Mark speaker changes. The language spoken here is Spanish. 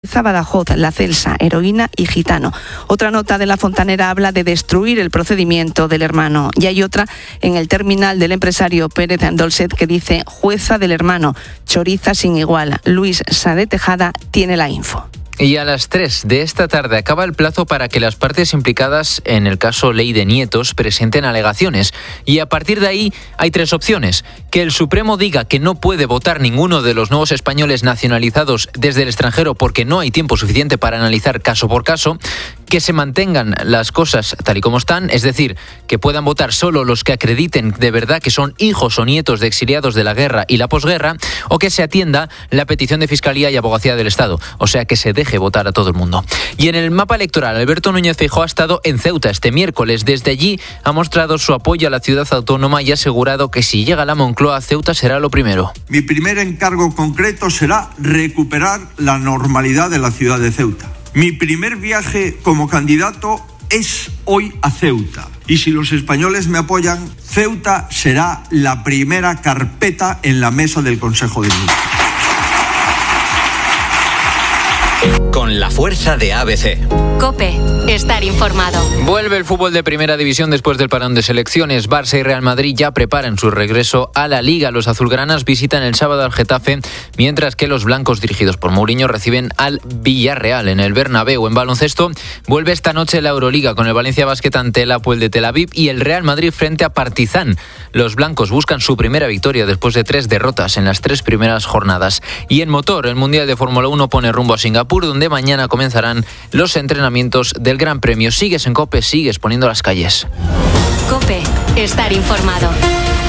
Speaker 1: Baeza, Badajoz, La Celsa, Heroína y Gitano. Otra nota de La Fontanera habla de destruir el procedimiento del hermano. Y hay otra en el terminal del empresario Pérez Dolcet que dice: jueza del hermano, choriza sin igual. Luis Sade Tejada tiene la info.
Speaker 2: Y a las 3 de esta tarde acaba el plazo para que las partes implicadas en el caso Ley de Nietos presenten alegaciones. Y a partir de ahí hay 3 opciones. Que el Supremo diga que no puede votar ninguno de los nuevos españoles nacionalizados desde el extranjero porque no hay tiempo suficiente para analizar caso por caso. Que se mantengan las cosas tal y como están, es decir, que puedan votar solo los que acrediten de verdad que son hijos o nietos de exiliados de la guerra y la posguerra, o que se atienda la petición de Fiscalía y Abogacía del Estado, o sea, que se deje votar a todo el mundo. Y en el mapa electoral, Alberto Núñez Feijóo ha estado en Ceuta este miércoles. Desde allí ha mostrado su apoyo a la ciudad autónoma y ha asegurado que si llega a la Moncloa, Ceuta será lo primero.
Speaker 3: Mi primer encargo concreto será recuperar la normalidad de la ciudad de Ceuta. Mi primer viaje como candidato es hoy a Ceuta. Y si los españoles me apoyan, Ceuta será la primera carpeta en la mesa del Consejo de Ministros.
Speaker 4: Con la fuerza de ABC.
Speaker 5: COPE. Estar informado.
Speaker 2: Vuelve el fútbol de Primera División después del parón de selecciones. Barça y Real Madrid ya preparan su regreso a la Liga. Los azulgranas visitan el sábado al Getafe, mientras que los blancos, dirigidos por Mourinho, reciben al Villarreal en el Bernabéu. En baloncesto, vuelve esta noche la Euroliga con el Valencia Basket ante el Hapoel de Tel Aviv y el Real Madrid frente a Partizan. Los blancos buscan su primera victoria después de 3 derrotas en las 3 primeras jornadas. Y en motor, el Mundial de Fórmula 1 pone rumbo a Singapur, donde mañana comenzarán los entrenamientos del Gran Premio. Sigues en COPE, sigues poniendo las calles.
Speaker 5: COPE. Estar informado.